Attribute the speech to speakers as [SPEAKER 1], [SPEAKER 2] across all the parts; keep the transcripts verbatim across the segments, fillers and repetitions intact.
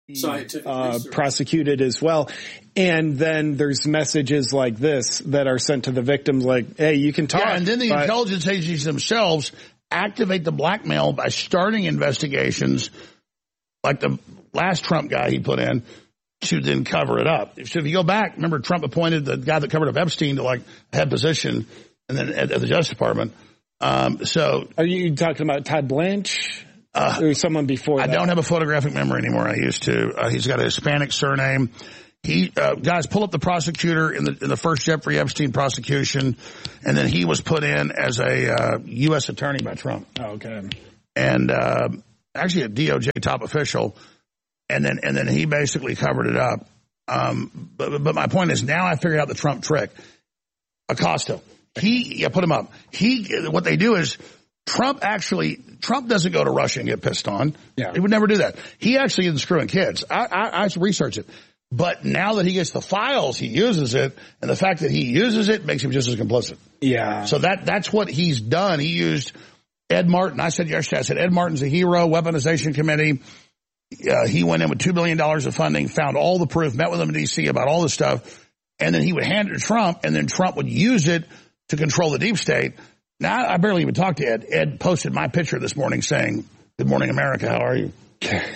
[SPEAKER 1] scientific
[SPEAKER 2] uh, prosecuted as well. And then there's messages like this that are sent to the victims like, hey, you can talk.
[SPEAKER 3] Yeah, and then the
[SPEAKER 2] but-
[SPEAKER 3] intelligence agencies themselves activate the blackmail by starting investigations like the last Trump guy he put in to then cover it up. So if you go back, remember Trump appointed the guy that covered up Epstein to like head position and then at, at the Justice Department. Um, so
[SPEAKER 2] are you talking about Todd Blanche?
[SPEAKER 3] Uh,
[SPEAKER 2] or someone before
[SPEAKER 3] I
[SPEAKER 2] that?
[SPEAKER 3] don't have a photographic memory anymore. I used to. Uh, he's got a Hispanic surname. He uh, guys, pull up the prosecutor in the in the first Jeffrey Epstein prosecution, and then he was put in as a uh, U S attorney by Trump.
[SPEAKER 2] Oh, okay.
[SPEAKER 3] And uh, actually a D O J top official, and then and then he basically covered it up. Um, but but my point is now I figured out the Trump trick. Acosta, he yeah, put him up. He what they do is. Trump actually, Trump doesn't go to Russia and get pissed on.
[SPEAKER 2] Yeah.
[SPEAKER 3] He would never do that. He actually isn't screwing kids. I, I, I researched it. But now that he gets the files, he uses it. And the fact that he uses it makes him just as complicit.
[SPEAKER 2] Yeah.
[SPEAKER 3] So that, that's what he's done. He used Ed Martin. I said yesterday, I said, Ed Martin's a hero, weaponization committee. Uh, he went in with two billion dollars of funding, found all the proof, met with him in D C about all this stuff. And then he would hand it to Trump, and then Trump would use it to control the deep state. Now, I barely even talked to Ed. Ed posted my picture this morning saying, good morning, America. How are you?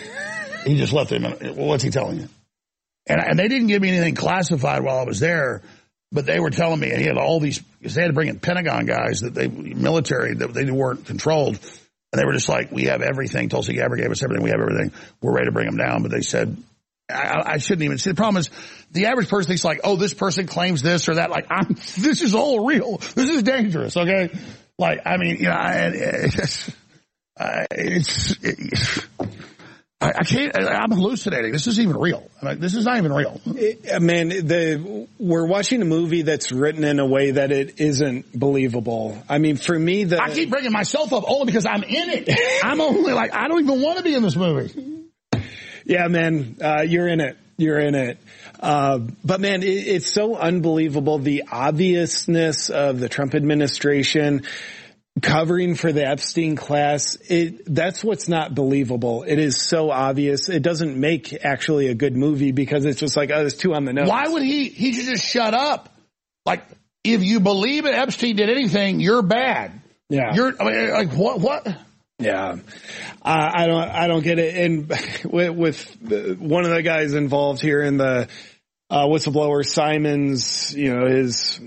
[SPEAKER 3] He just left him. Well, what's he telling you? And, and they didn't give me anything classified while I was there, but they were telling me, and he had all these, because they had to bring in Pentagon guys, that they, military, that they weren't controlled. And they were just like, we have everything. Tulsi Gabbard gave us everything. We have everything. We're ready to bring them down. But they said, I, I shouldn't even see. The problem is the average person thinks like, oh, this person claims this or that. Like, I'm, this is all real. This is dangerous. Okay. Like, I mean, you know, I, it's, I, it's, it, I, I can't, I'm hallucinating. This isn't even real. I'm like, this is not even real.
[SPEAKER 2] It, man, the, we're watching a movie that's written in a way that it isn't believable. I mean, for me, the,
[SPEAKER 3] I keep bringing myself up only because I'm in it. I'm only like, I don't even want to be in this movie.
[SPEAKER 2] Yeah, man, uh, you're in it. You're in it. Uh, but man, it, it's so unbelievable. The obviousness of the Trump administration covering for the Epstein class. It, that's what's not believable. It is so obvious. It doesn't make actually a good movie because it's just like, oh, there's two on the nose.
[SPEAKER 3] Why would he, he should just shut up. Like, if you believe that Epstein did anything, you're bad.
[SPEAKER 2] Yeah.
[SPEAKER 3] You're, I mean, like, what, what?
[SPEAKER 2] Yeah, uh, I don't, I don't get it. And with, with one of the guys involved here in the uh, whistleblower, Simons, you know, his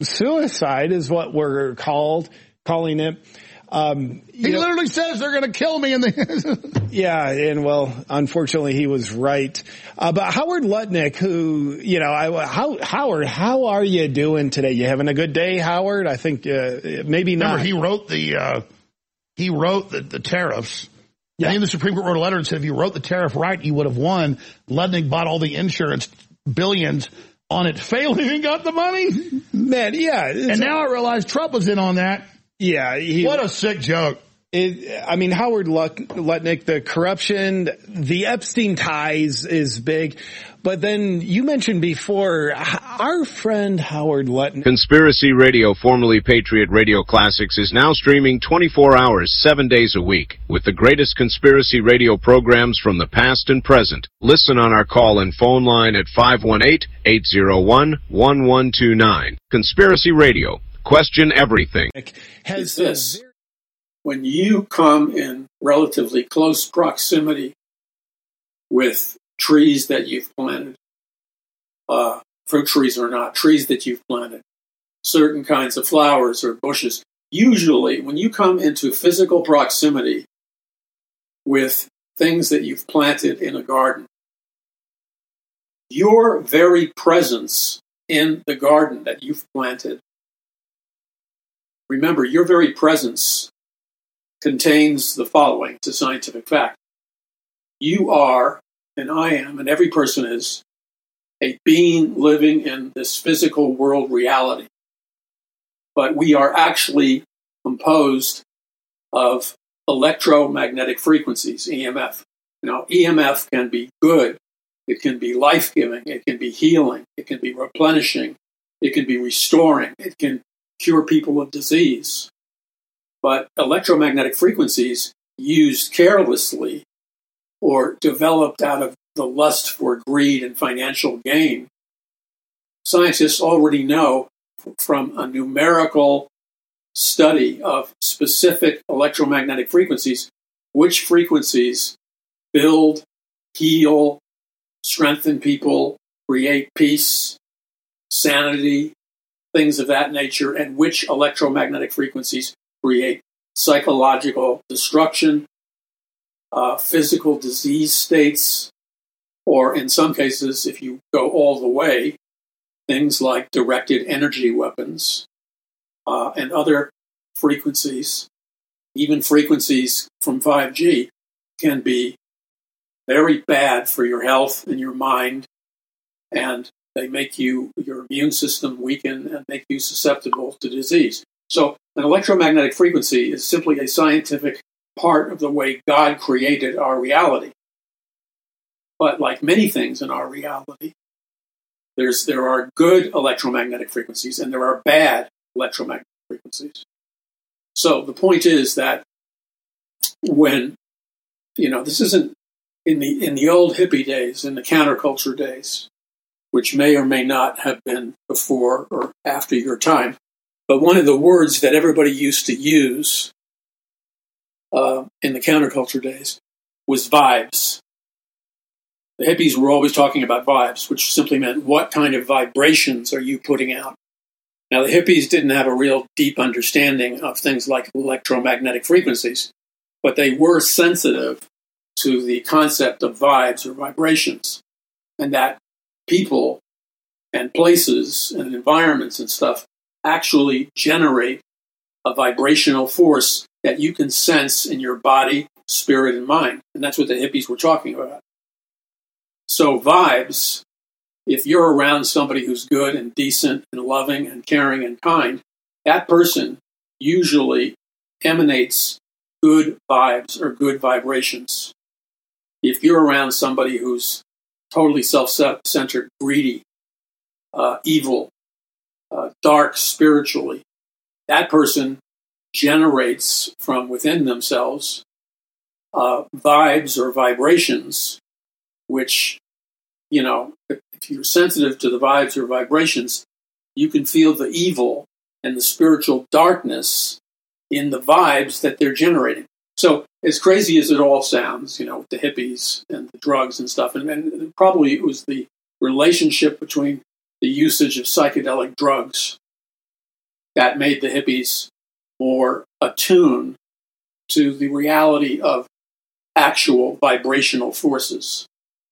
[SPEAKER 2] suicide is what we're called calling it. Um,
[SPEAKER 3] he
[SPEAKER 2] know,
[SPEAKER 3] literally says they're going to kill me in the.
[SPEAKER 2] Yeah, and well, unfortunately, he was right. Uh, but Howard Lutnick, who, you know, I, how, Howard, how are you doing today? You having a good day, Howard? I think uh, maybe not.
[SPEAKER 3] Remember, he wrote the. Uh, He wrote the, the tariffs. Yeah. And even the Supreme Court wrote a letter and said, if you wrote the tariff right, you would have won. Lutnick bought all the insurance, billions on it, failing and got the money.
[SPEAKER 2] Man, yeah.
[SPEAKER 3] And now I realize Trump was in on that.
[SPEAKER 2] Yeah. He,
[SPEAKER 3] what a sick joke.
[SPEAKER 2] It, I mean, Howard Lutnick, the corruption, the Epstein ties is big. But then you mentioned before, our friend Howard Lutnick.
[SPEAKER 4] Conspiracy Radio, formerly Patriot Radio Classics, is now streaming twenty-four hours, seven days a week, with the greatest conspiracy radio programs from the past and present. Listen on our call and phone line at five one eight, eight zero one, one one two nine. Conspiracy Radio. Question everything.
[SPEAKER 1] Has this. When you come in relatively close proximity with trees that you've planted, uh, fruit trees or not, trees that you've planted, certain kinds of flowers or bushes, usually when you come into physical proximity with things that you've planted in a garden, your very presence in the garden that you've planted, remember, your very presence contains the following. It's a scientific fact. You are, and I am, and every person is, a being living in this physical world reality. But we are actually composed of electromagnetic frequencies, E M F. Now, E M F can be good. It can be life-giving. It can be healing. It can be replenishing. It can be restoring. It can cure people of disease. But electromagnetic frequencies used carelessly or developed out of the lust for greed and financial gain, scientists already know from a numerical study of specific electromagnetic frequencies which frequencies build, heal, strengthen people, create peace, sanity, things of that nature, and which electromagnetic frequencies create psychological destruction, uh, physical disease states, or in some cases, if you go all the way, things like directed energy weapons uh, and other frequencies, even frequencies from five G, can be very bad for your health and your mind, and they make you your immune system weaken and make you susceptible to disease. So an electromagnetic frequency is simply a scientific part of the way God created our reality. But like many things in our reality, there's there are good electromagnetic frequencies and there are bad electromagnetic frequencies. So the point is that when, you know, this isn't in the in the old hippie days, in the counterculture days, which may or may not have been before or after your time. But one of the words that everybody used to use uh, in the counterculture days was vibes. The hippies were always talking about vibes, which simply meant what kind of vibrations are you putting out? Now, the hippies didn't have a real deep understanding of things like electromagnetic frequencies, but they were sensitive to the concept of vibes or vibrations, and that people and places and environments and stuff actually generate a vibrational force that you can sense in your body, spirit, and mind. And that's what the hippies were talking about. So vibes, if you're around somebody who's good and decent and loving and caring and kind, that person usually emanates good vibes or good vibrations. If you're around somebody who's totally self-centered, greedy, uh, evil, uh, dark spiritually, that person generates from within themselves uh, vibes or vibrations, which, you know, if you're sensitive to the vibes or vibrations, you can feel the evil and the spiritual darkness in the vibes that they're generating. So as crazy as it all sounds, you know, with the hippies and the drugs and stuff, and, and probably it was the relationship between the usage of psychedelic drugs that made the hippies more attuned to the reality of actual vibrational forces.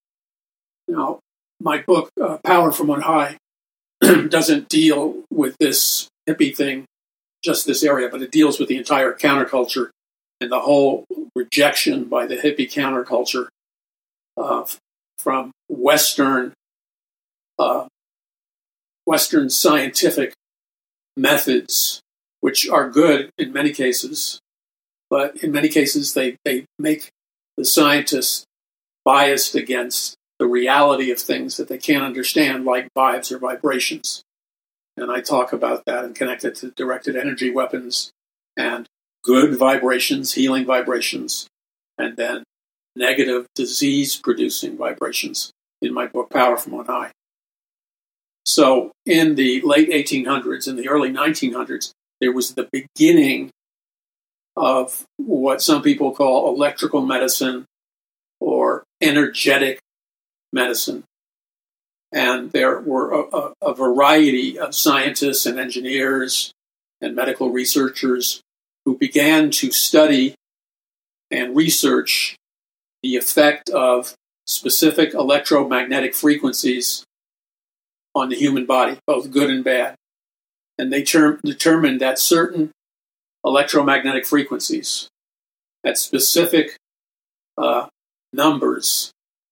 [SPEAKER 1] Now, my book, uh, Power from On High, doesn't deal with this hippie thing, just this area, but it deals with the entire counterculture and the whole rejection by the hippie counterculture uh, from Western uh, Western scientific methods, which are good in many cases, but in many cases they, they make the scientists biased against the reality of things that they can't understand, like vibes or vibrations. And I talk about that and connect it to directed energy weapons and good vibrations, healing vibrations, and then negative disease-producing vibrations in my book, Power from On High. So in the late eighteen hundreds and the early nineteen hundreds, there was the beginning of what some people call electrical medicine or energetic medicine. And there were a, a, a variety of scientists and engineers and medical researchers who began to study and research the effect of specific electromagnetic frequencies on the human body, both good and bad. And they term, determined that certain electromagnetic frequencies at specific uh, numbers,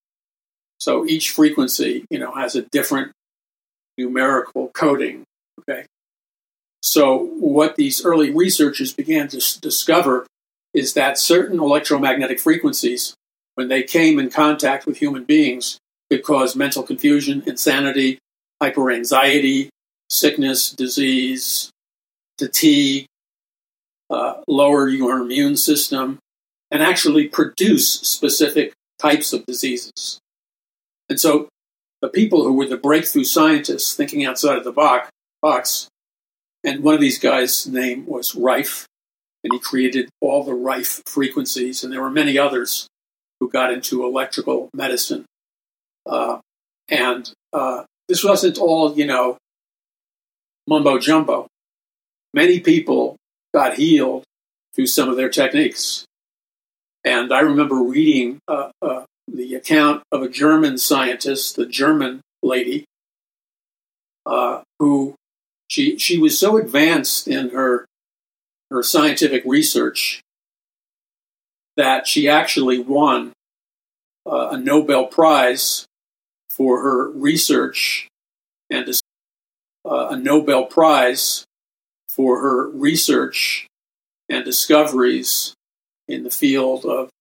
[SPEAKER 1] so each frequency, you know, has a different numerical coding, okay? So what these early researchers began to s- discover is that certain electromagnetic frequencies, when they came in contact with human beings, could cause mental confusion, insanity, hyperanxiety, sickness, disease, fatigue, uh, lower your immune system, and actually produce specific types of diseases. And so the people who were the breakthrough scientists thinking outside of the box, box and one of these guys' name was Rife, and he created all the Rife frequencies, and there were many others who got into electrical medicine. Uh, and uh, this wasn't all, you know, mumbo jumbo. Many people got healed through some of their techniques. And I remember reading uh, uh, the account of a German scientist, the German lady, uh, who she she was so advanced in her her scientific research that she actually won uh, a Nobel Prize for her research and uh, a Nobel Prize for her research and discoveries in the field of